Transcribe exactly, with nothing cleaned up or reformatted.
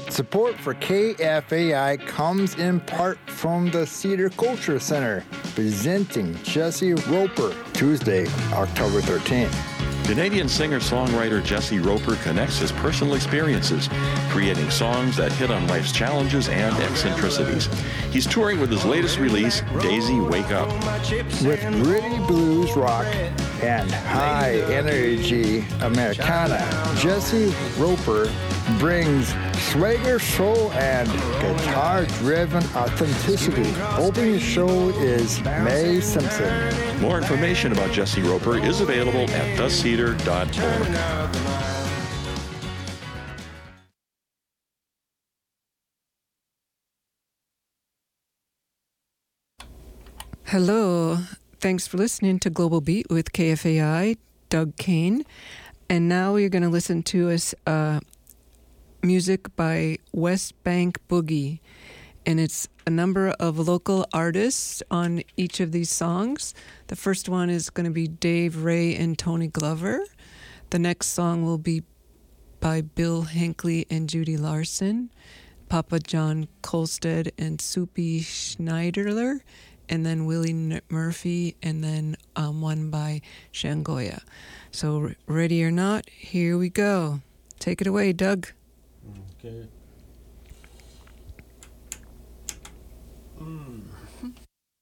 Support for K F A I comes in part from the Cedar Culture Center, presenting Jesse Roper, Tuesday, October thirteenth. Canadian singer-songwriter Jesse Roper connects his personal experiences, creating songs that hit on life's challenges and eccentricities. He's touring with his latest release, Daisy Wake Up. With gritty blues rock and high-energy Americana, Jesse Roper brings swagger, soul, and guitar-driven authenticity. Opening the show is May Simpson. More information about Jesse Roper is available at the cedar dot org. Hello. Thanks for listening to Global Beat with K F A I, Doug Kane. And now you're going to listen to us uh, music by West Bank Boogie. And it's a number of local artists on each of these songs. The first one is going to be Dave Ray and Tony Glover. The next song will be by Bill Hinckley and Judy Larson, Papa John Colstead and Soupy Schneiderler, and then Willie N- Murphy, and then um, one by Shangoya. So ready or not, here we go. Take it away, Doug. Okay. Mm.